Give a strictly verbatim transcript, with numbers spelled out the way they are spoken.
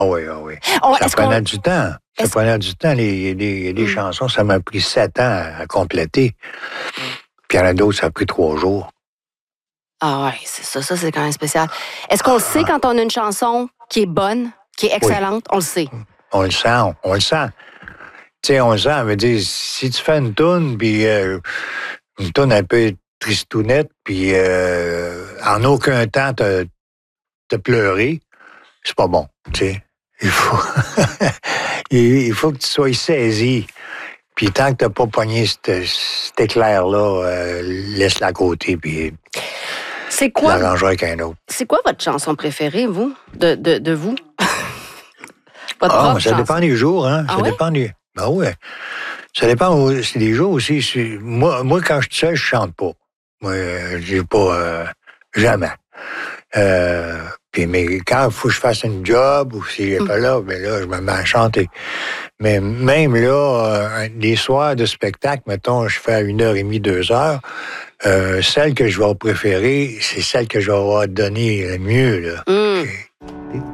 Oh oui, oh oui. Oh, ça prenait qu'on... du temps. Ça est-ce... prenait du temps. Il y a des, des mm. chansons, ça m'a pris sept ans à compléter. Puis il y en a d'autres, ça a pris trois jours. Ah oui, c'est ça. Ça, c'est quand même spécial. Est-ce qu'on ah. le sait quand on a une chanson qui est bonne, qui est excellente? Oui. On le sait. On le sent, on, on le sent. Tu sais, on le sent. Ça veut dire, si tu fais une toune, puis euh, une toune un peu tristounette, puis euh, en aucun temps te, te pleurer, c'est pas bon, tu sais. Il faut, il faut que tu sois saisi. Puis tant que t'as pas pogné cet, cet éclair-là, euh, laisse-la à côté, puis c'est quoi, l'arrangerai avec un autre. C'est quoi votre chanson préférée, vous, de, de, de vous? Votre ah, ça chanson. Dépend des jours, hein. Ah ça ouais? dépend des... Ben ouais. Ça dépend c'est des jours aussi. Moi, moi, quand je suis seul, je chante pas. Moi, j'ai pas... Euh, jamais. Euh, puis, mais quand il faut que je fasse une job ou si j'ai mm. pas là, ben là, je me mets à chanter. Mais même là, euh, les soirs de spectacle, mettons, je fais à une heure et demie, deux heures, euh, celle que je vais préférer, c'est celle que je vais avoir donnée le mieux, là. Mm.